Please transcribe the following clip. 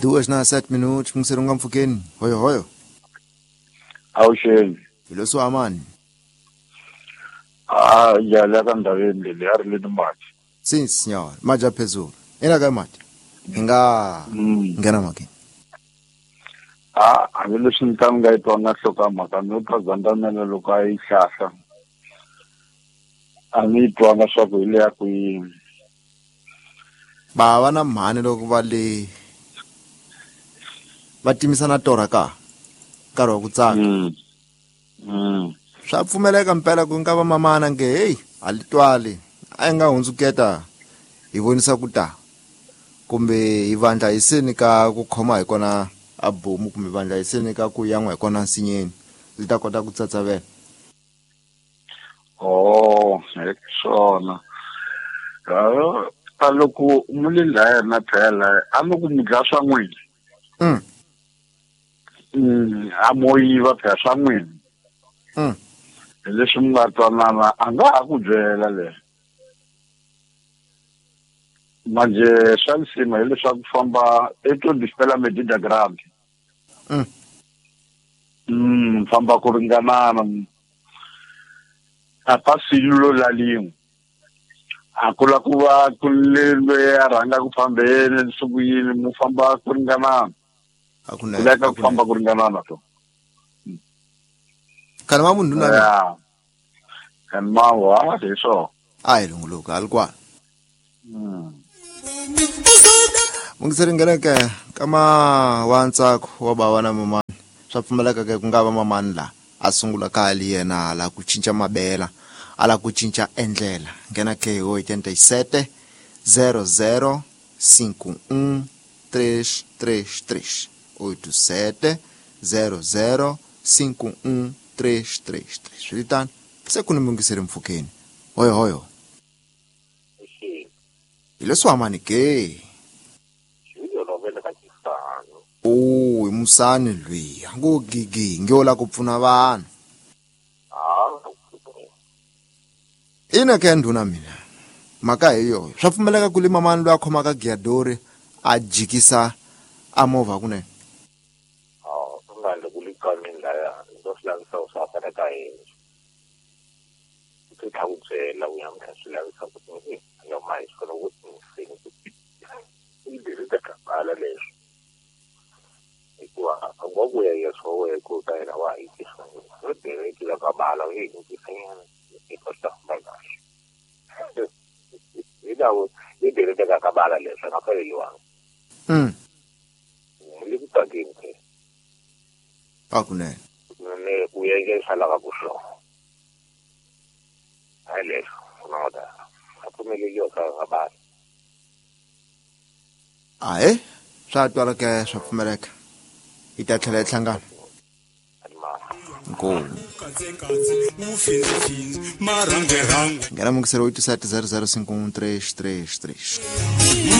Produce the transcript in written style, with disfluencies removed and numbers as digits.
2:07 kungiserunga mfukeni hoyo awusheni ilo swamani ya la ka ndaveni le ari le mati since nyawa maja phezulu ina ka mati ngena maki leswi ni ka nga itwa nga hloka mhaka no phazandamela loko a yi hlahla a ni twa nga swa ku ile ya ku va na mhani loko va timisana tora ka nkarhi wa ku tsaka swa pfumeleka mpela ku nga va mamana nge hey alitwali a yi nga hundzuketa hi vonisa ku ta kumbe hi vandla hi seni ka ku khoma hi kona a bomu kumbe vandla hi seni ka ku yan'wa hi kona nsinyeni li ta kota ku tsatsavela swona loko muli laya na phela a no ku mudla swa n'wini a moyiva phela swa n'wini leswi mi nga twanana a nga ha ku byela le manje swa nsima hileswaku famba eto dispela mediagram famba ku ringanana a pa silulo lalin'we a kula ku va ku le a rhanga ku fambeni nsuku yini mu famba ku ringanana a ku ku famba ku ringanana to kana wa munhu na kan mawa leswo ai lunguluka alkwa mungiseringela ke kama wantsako wa bava na mamani swa pfumeleka ke ku nga va mamani la a sungula kali yena la ku cinca mabela ala ku cinca endlela ngena ke 87 00 51 333 87 00 51 333 switani se ku ni mungiseri mfukeni hoyo ile swamani ke i musani lwi ngo gigi ngiola ku pfuna vanhu ina ke nduna mina maka hiyo swa pfumeleka ku lima mani loyi a khomaka giadori a jikisa a movha kunene akunene ae swa twala ke swa pfumeleka i ta tlhela i hlangana ngena mungiseri 87 00 51 333